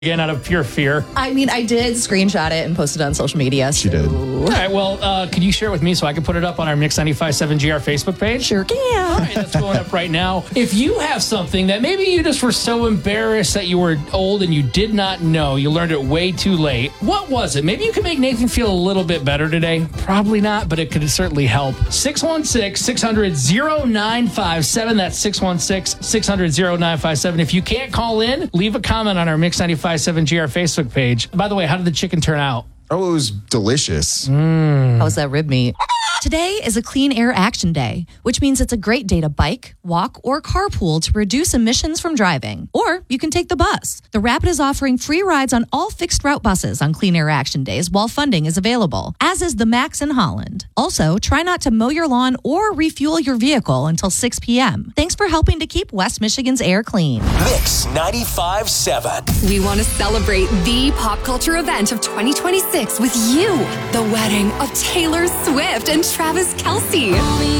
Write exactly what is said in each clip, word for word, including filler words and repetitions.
again out of pure fear. I mean, I did screenshot it and post it on social media. She so. did. All right, well, uh, can you share it with me so I can put it up on our Mix ninety-five point seven G R Facebook page? Sure can. All right, that's going up right now. If you have something that maybe you just were so embarrassed that you were old and you did not know, you learned it way too late, what was it? Maybe you can make Nathan feel a little bit better today. Probably not, but it could certainly help. six one six, six hundred, oh nine five seven. That's six one six, six hundred, oh nine five seven. If you can't call in, leave a comment on our Mix ninety-five point seven G R Facebook page. By the way, how did the chicken turn out? Oh, it was delicious. Mm. How was that rib meat? Today is a Clean Air Action Day, which means it's a great day to bike, walk, or carpool to reduce emissions from driving. Or you can take the bus. The Rapid is offering free rides on all fixed route buses on Clean Air Action Days while funding is available, as is the Max in Holland. Also, try not to mow your lawn or refuel your vehicle until six p.m. Thanks for helping to keep West Michigan's air clean. Mix ninety-five point seven. We want to celebrate the pop culture event of twenty twenty-six with you. The wedding of Taylor Swift and Travis Kelce.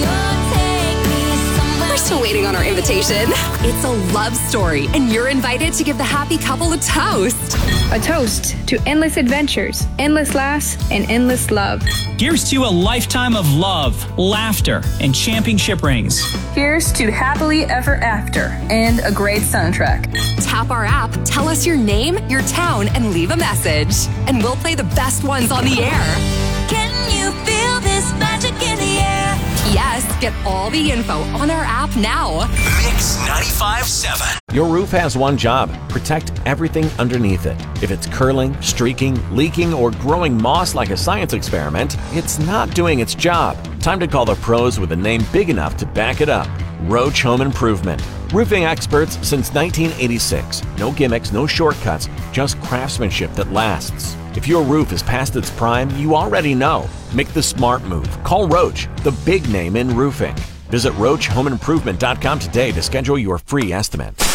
We're still waiting on our invitation. It's a love story, and you're invited to give the happy couple a toast. A toast to endless adventures, endless laughs, and endless love. Here's to a lifetime of love, laughter, and championship rings. Here's to happily ever after and a great soundtrack. Tap our app, tell us your name, your town, and leave a message. And we'll play the best ones on the air. Can you feel this magic in the air? Yes, get all the info on our app now. Mix ninety-five point seven. Your roof has one job: protect everything underneath it. If it's curling, streaking, leaking, or growing moss like a science experiment, it's not doing its job. Time to call the pros with a name big enough to back it up. Roach Home Improvement. Roofing experts since nineteen eighty-six. No gimmicks, no shortcuts, just craftsmanship that lasts. If your roof is past its prime, you already know. Make the smart move. Call Roach, the big name in roofing. Visit roach home improvement dot com today to schedule your free estimate.